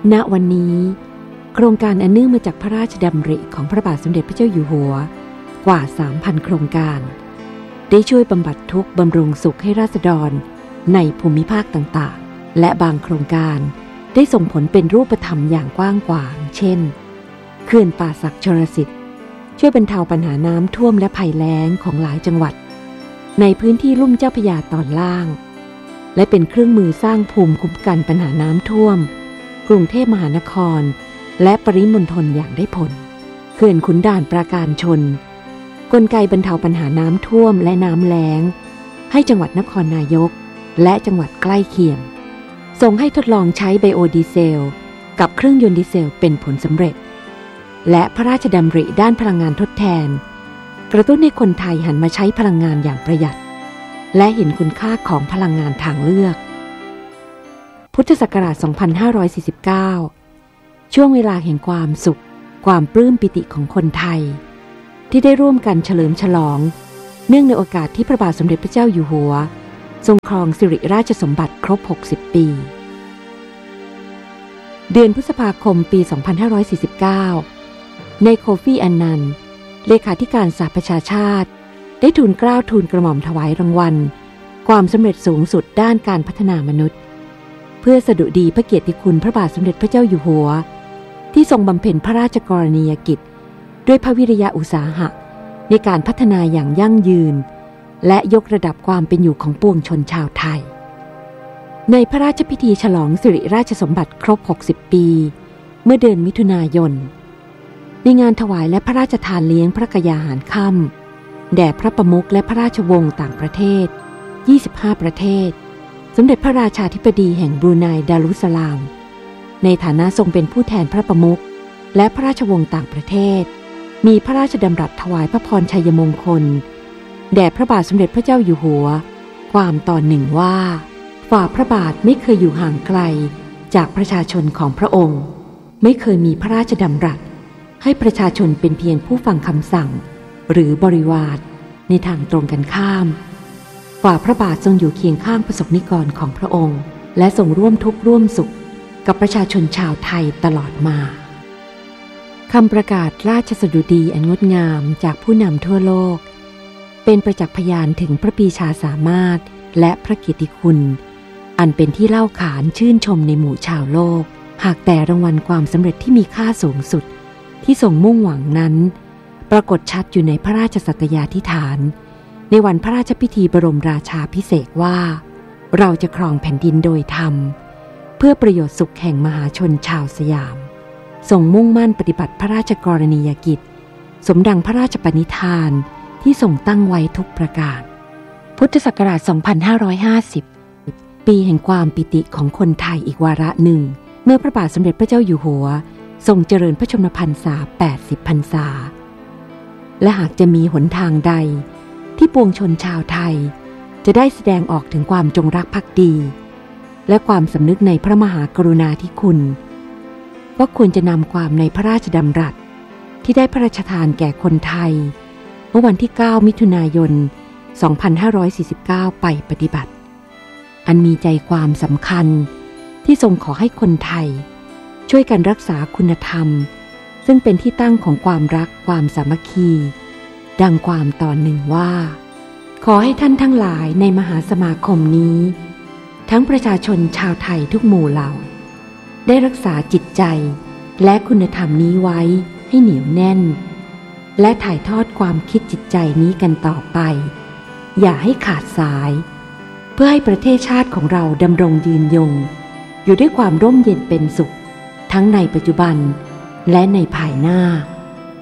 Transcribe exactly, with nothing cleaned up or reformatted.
ณวันนี้โครงการอันเนื่องมาจากพระราชดำริของพระบาทสมเด็จพระเจ้าอยู่หัวกว่า สามพัน โครงการได้ช่วยบำบัดทุกข์บำรุงสุขให้ราษฎรในภูมิภาคต่างๆและบางโครงการได้ส่งผลเป็นรูปธรรมอย่างกว้างขวางเช่นเขื่อนป่าสักชลสิทธิ์ช่วยบรรเทาปัญหาน้ำท่วมและภัยแล้งของหลายจังหวัดในพื้นที่ลุ่มเจ้าพระยาตอนล่างและเป็นเครื่องมือสร้างภูมิคุ้มกันปัญหาน้ำท่วมกรุงเทพมหานครและปริมณฑลอย่างได้ผลเขื่อนขุนด่านปราการชนกลไกบรรเทาปัญหาน้ำท่วมและน้ำแล้งให้จังหวัดนครนายกและจังหวัดใกล้เคียงส่งให้ทดลองใช้ไบโอดีเซลกับเครื่องยนต์ดีเซลเป็นผลสำเร็จและพระราชดำริด้านพลังงานทดแทนกระตุ้นให้คนไทยหันมาใช้พลังงานอย่างประหยัดและเห็นคุณค่าของพลังงานทางเลือกพุทธศักราช สองพันห้าร้อยสี่สิบเก้า ช่วงเวลาแห่งความสุขความปลื้มปิติของคนไทยที่ได้ร่วมกันเฉลิมฉลองเนื่องในโอกาสที่พระบาทสมเด็จพระเจ้าอยู่หัวทรงครองสิริราชสมบัติครบ หกสิบ ปีเดือนพฤษภาคมปี สองพันห้าร้อยสี่สิบเก้า ในโคฟี่อันนันต์เลขาธิการสหประชาชาติได้ทูลเกล้าทูลกระหม่อมถวายรางวัลความสำเร็จสูงสุดด้านการพัฒนามนุษย์เพื่อสดุดีพระเกียรติคุณพระบาทสมเด็จพระเจ้าอยู่หัวที่ทรงบำเพ็ญพระราชกรณียกิจด้วยพระวิริยะอุตสาหะในการพัฒนาอย่างยั่งยืนและยกระดับความเป็นอยู่ของปวงชนชาวไทยในพระราชพิธีฉลองสิริราชสมบัติครบ หกสิบ ปีเมื่อเดือนมิถุนายนในงานถวายและพระราชทานเลี้ยงพระกยาหารค่ำแด่พระประมุขและพระราชวงศ์ต่างประเทศยี่สิบห้าประเทศสมเด็จพระราชาธิบดีแห่งบรูไนดารุสสลามในฐานะทรงเป็นผู้แทนพระประมุขและพระราชวงศ์ต่างประเทศมีพระราชดำรัสถวายพระพรชัยมงคลแด่พระบาทสมเด็จพระเจ้าอยู่หัวความตอนหนึ่งว่าฝ่าพระบาทไม่เคยอยู่ห่างไกลจากประชาชนของพระองค์ไม่เคยมีพระราชดำรัสให้ประชาชนเป็นเพียงผู้ฟังคำสั่งหรือบริวารในทางตรงกันข้ามฝ่าพระบาททรงอยู่เคียงข้างประสบนิกรของพระองค์และทรงร่วมทุกข์ร่วมสุขกับประชาชนชาวไทยตลอดมาคำประกาศราชสดุดีอันงดงามจากผู้นำทั่วโลกเป็นประจักษ์พยานถึงพระปรีชาสามารถและพระเกียรติคุณอันเป็นที่เล่าขานชื่นชมในหมู่ชาวโลกหากแต่รางวัลความสำเร็จที่มีค่าสูงสุดที่ทรงมุ่งหวังนั้นปรากฏชัดอยู่ในพระราชสัตยาธิษฐานในวันพระราชพิธีบรมราชาภิเษกว่าเราจะครองแผ่นดินโดยธรรมเพื่อประโยชน์สุขแห่งมหาชนชาวสยามทรงมุ่งมั่นปฏิบัติพระราชกรณียกิจสมดังพระราชปณิธานที่ทรงตั้งไว้ทุกประการพุทธศักราช สองพันห้าร้อยห้าสิบ ปีแห่งความปิติของคนไทยอีกวาระหนึ่งเมื่อพระบาทสมเด็จพระเจ้าอยู่หัวทรงเจริญพระชนมพรรษา แปดสิบ พรรษาและหากจะมีหนทางใดที่ปวงชนชาวไทยจะได้แสดงออกถึงความจงรักภักดีและความสำนึกในพระมหากรุณาธิคุณก็ควรจะนำความในพระราชดำรัสที่ได้พระราชทานแก่คนไทยเมื่อวันที่เก้ามิถุนายน สองพันห้าร้อยสี่สิบเก้า ไปปฏิบัติอันมีใจความสำคัญที่ทรงขอให้คนไทยช่วยกันรักษาคุณธรรมซึ่งเป็นที่ตั้งของความรักความสามัคคีดังความตอนหนึ่งว่าขอให้ท่านทั้งหลายในมหาสมาคมนี้ทั้งประชาชนชาวไทยทุกหมู่เหล่าได้รักษาจิตใจและคุณธรรมนี้ไว้ให้เหนียวแน่นและถ่ายทอดความคิดจิตใจนี้กันต่อไปอย่าให้ขาดสายเพื่อให้ประเทศชาติของเราดำรงยืนยงอยู่ด้วยความร่มเย็นเป็นสุขทั้งในปัจจุบันและในภายหน้า